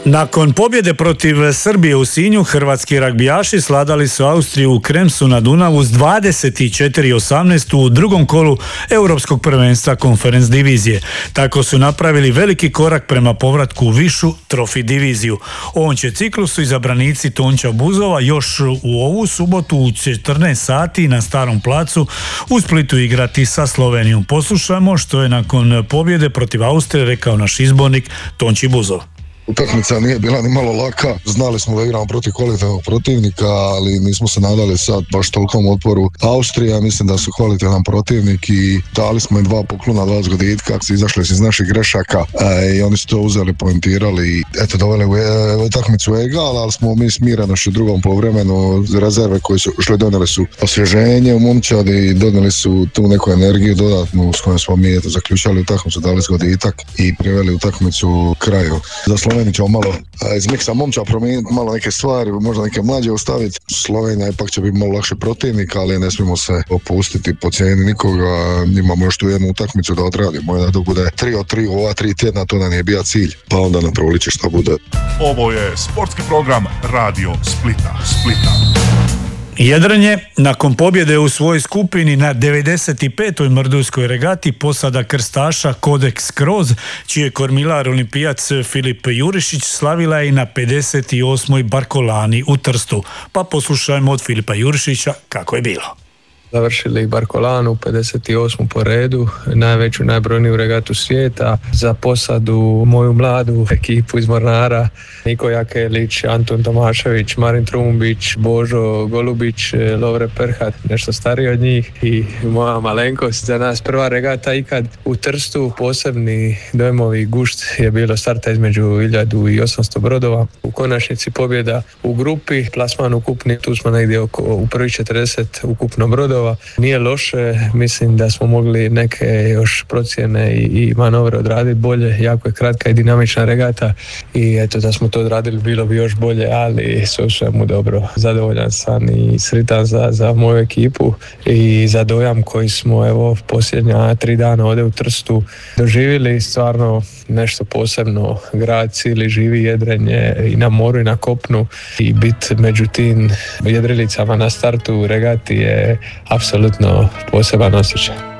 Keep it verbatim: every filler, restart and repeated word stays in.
Nakon pobjede protiv Srbije u Sinju, hrvatski ragbijaši sladali su Austriju u Kremsu na Dunavu s dvadeset četiri osamnaest u drugom kolu Europskog prvenstva Conference divizije. Tako su napravili veliki korak prema povratku u višu trofi diviziju. U ovom će ciklusu izabranici Tončija Buzova još u ovu subotu u četrnaest sati na Starom placu u Splitu igrati sa Slovenijom. Poslušajmo što je nakon pobjede protiv Austrije rekao naš izbornik Tonči Buzov. Utakmica nije bila ni malo laka, znali smo da igramo protiv kvalitetnog protivnika, ali nismo se nadali sad baš tolikom otporu Austrija. Mislim da su kvalitetan protivnik i dali smo im dva poklona, dva zgoditka, su izašli iz naših grešaka e, i oni su to uzeli, poentirali i eto doveli u e, utakmicu egal, ali smo mi smirenošću u drugom poluvremenu rezerve koji su šli, donijeli su osvježenje u momčadi i donijeli su tu neku energiju dodatnu s kojom smo mi eto zaključali utakmicu, dali zgoditak i priveli utakmicu kraju. Za Sloveniju ćemo malo iz miksa momča promijeniti malo neke stvari, možda neke mlađe ostaviti. Slovenija ipak će biti malo lakše protivnik, ali ne smijemo se opustiti po cijeni nikoga. Imamo još tu jednu utakmicu da odradimo, da to bude tri od tri ova tri tjedna, to nam je bio cilj, pa onda nam proliči šta bude. Ovo je sportski program Radio Splita. Splita. Jedrenje, nakon pobjede u svojoj skupini na devedeset petoj mrdulskoj regati posada krstaša Kodeks Kroz, čiji je kormilar olimpijac Filip Jurišić, slavila je i na pedeset osmoj Barkolani u Trstu. Pa poslušajmo od Filipa Jurišića kako je bilo. Završili Barkolanu, pedeset osmu po redu, najveću, najbrojniju regatu svijeta. Za posadu moju mladu ekipu iz Mornara, Niko Jakelić, Anton Tomašević, Marin Trumbić, Božo Golubić, Lovre Perhat, nešto stariji od njih i moja malenkost. Za nas prva regata ikad u Trstu, posebni dojmovi, gušt je bilo starta između hiljadu i osamsto brodova. U konačnici pobjeda u grupi, plasman ukupni, tu smo negdje oko, u prvih četrdeset ukupno brodova. Nije loše, mislim da smo mogli neke još procjene i, i manovre odraditi bolje, jako je kratka i dinamična regata i eto da smo to odradili bilo bi još bolje, ali sve u svemu dobro. Zadovoljan sam i sretan za, za moju ekipu i za dojam koji smo evo posljednja tri dana ovdje u Trstu doživjeli, stvarno nešto posebno. Grad cijeli živi, jedrenje i na moru i na kopnu i biti među tim jedrilicama na startu regati je apsolutno poseban osjećaj.